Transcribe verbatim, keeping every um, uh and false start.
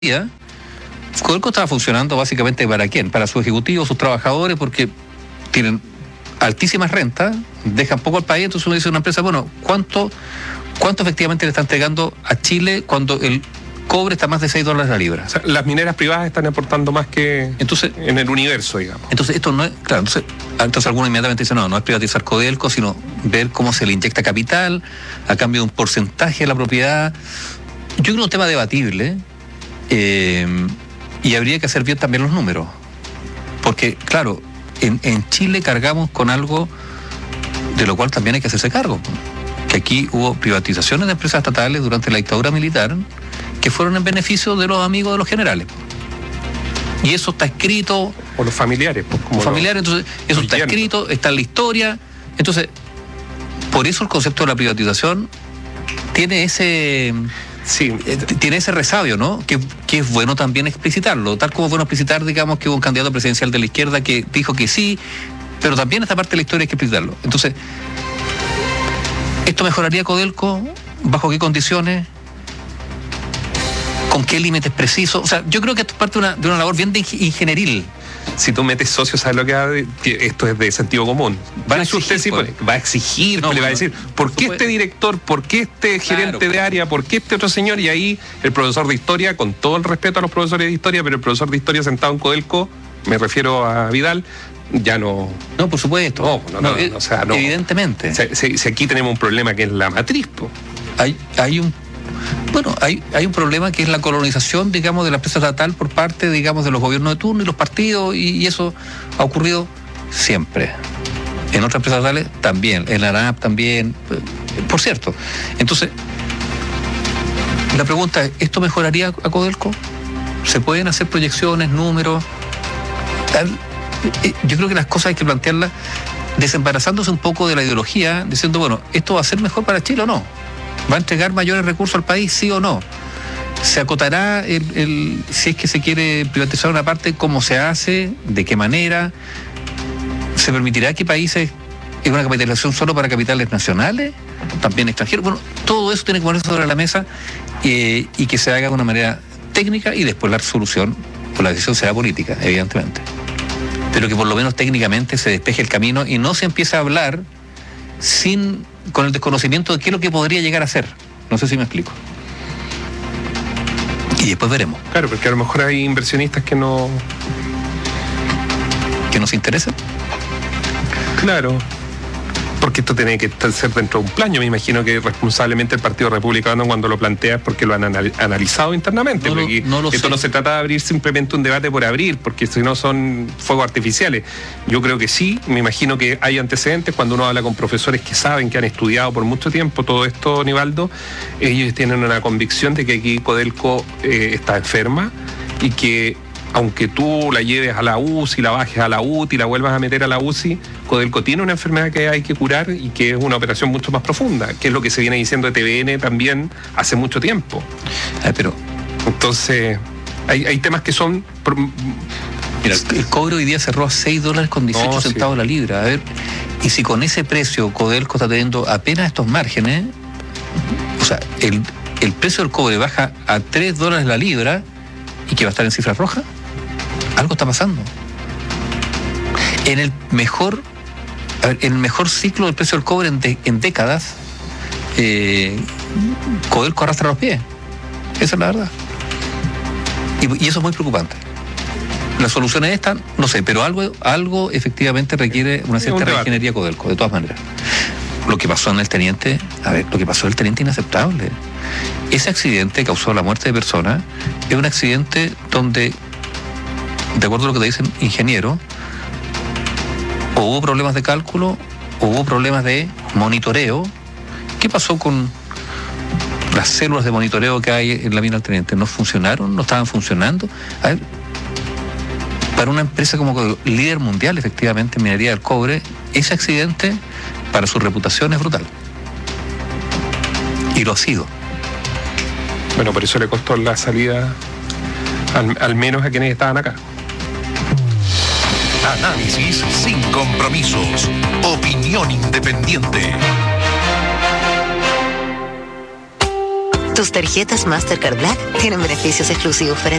Codelco estaba funcionando básicamente ¿para quién? Para sus ejecutivos, sus trabajadores, porque tienen altísimas rentas, dejan poco al país. Entonces uno dice a una empresa, bueno, ¿cuánto, cuánto efectivamente le está entregando a Chile cuando el cobre está más de seis dólares la libra? O sea, las mineras privadas están aportando más que entonces, en el universo, digamos. Entonces esto no es, claro, entonces, entonces algunos inmediatamente dicen, no, no es privatizar Codelco, sino ver cómo se le inyecta capital a cambio de un porcentaje de la propiedad. Yo creo que es un tema debatible, eh, y habría que hacer bien también los números. Porque, claro, en, en Chile cargamos con algo de lo cual también hay que hacerse cargo. Que aquí hubo privatizaciones de empresas estatales durante la dictadura militar que fueron en beneficio de los amigos de los generales. Y eso está escrito. O los familiares. Pues, como los familiares, entonces, eso está llenos. escrito, está en la historia. Entonces, por eso el concepto de la privatización tiene ese... Sí. Eh, tiene ese resabio, ¿no? Que, que es bueno también explicitarlo. Tal como es bueno explicitar, digamos, que hubo un candidato presidencial de la izquierda que dijo que sí, pero también esta parte de la historia hay que explicitarlo. Entonces, ¿esto mejoraría Codelco? ¿Bajo qué condiciones? ¿Con qué límites precisos? O sea, yo creo que esto es parte de una, de una labor bien de ingenieril. Si tú metes socios, ¿sabes lo que va a decir? Esto es de sentido común. Va a exigir, sí, pues, va a exigir, no, le va a decir, ¿por qué este director? ¿Por qué este gerente claro, de área? ¿Por qué este otro señor? Y ahí el profesor de historia, con todo el respeto a los profesores de historia, pero el profesor de historia sentado en Codelco, me refiero a Vidal, ya no... No, por supuesto. No, no, no, no, o sea, no. Evidentemente. Si, si, si aquí tenemos un problema que es la matriz, po. Hay, hay un Bueno, hay, hay un problema que es la colonización, digamos, de la empresa estatal por parte, digamos, de los gobiernos de turno y los partidos, y, y eso ha ocurrido siempre. En otras empresas estatales también, en la ANAP también, por cierto. Entonces, la pregunta es, ¿esto mejoraría a Codelco? ¿Se pueden hacer proyecciones, números? Yo creo que las cosas hay que plantearlas desembarazándose un poco de la ideología, diciendo, bueno, ¿esto va a ser mejor para Chile o no? ¿Va a entregar mayores recursos al país, sí o no? ¿Se acotará el, el, si es que se quiere privatizar una parte, cómo se hace, de qué manera? ¿Se permitirá que países, es una capitalización solo para capitales nacionales, también extranjeros? Bueno, todo eso tiene que ponerse sobre la mesa, eh, y que se haga de una manera técnica, y después la resolución o la decisión será política, evidentemente. Pero que por lo menos técnicamente se despeje el camino y no se empiece a hablar sin... con el desconocimiento de qué es lo que podría llegar a ser. No sé si me explico. Y después veremos. Claro, porque a lo mejor hay inversionistas que no... ¿Que nos interesan? Claro. Porque esto tiene que ser dentro de un plan. Yo me imagino que responsablemente el Partido Republicano, cuando lo plantea, es porque lo han anal- analizado internamente. No, porque no, no esto sé. no se trata de abrir simplemente un debate por abrir, porque si no son fuegos artificiales. Yo creo que sí, me imagino que hay antecedentes. Cuando uno habla con profesores que saben, que han estudiado por mucho tiempo todo esto, Nivaldo, ellos tienen una convicción de que aquí Codelco eh, está enferma, y que aunque tú la lleves a la U C I, la bajes a la U T I, la vuelvas a meter a la U C I, Codelco tiene una enfermedad que hay que curar y que es una operación mucho más profunda, que es lo que se viene diciendo de T V N también hace mucho tiempo. Ah, pero entonces, hay, hay temas que son... Mira, el cobre hoy día cerró a seis dólares con dieciocho no, centavos sí. la libra. A ver, y si con ese precio Codelco está teniendo apenas estos márgenes, o sea, el, el precio del cobre baja a tres dólares la libra y que va a estar en cifras rojas, algo está pasando. En el mejor, a ver, en el mejor ciclo del precio del cobre en, de, en décadas, eh, Codelco arrastra los pies. Esa es la verdad. Y, y eso es muy preocupante. La solución es esta, no sé, pero algo, algo efectivamente requiere una cierta reingeniería Codelco, de todas maneras. Lo que pasó en el teniente, a ver, lo que pasó en el teniente inaceptable. Ese accidente causó la muerte de personas, es un accidente donde, de acuerdo a lo que te dicen ingenieros, o hubo problemas de cálculo, o hubo problemas de monitoreo. ¿Qué pasó con las células de monitoreo que hay en la mina del teniente? ¿No funcionaron? ¿No estaban funcionando? A ver, para una empresa como líder mundial, efectivamente, en minería del cobre, ese accidente para su reputación es brutal. Y lo ha sido. Bueno, por eso le costó la salida, al, al menos a quienes estaban acá. Análisis sin compromisos. Opinión independiente. Tus tarjetas Mastercard Black tienen beneficios exclusivos para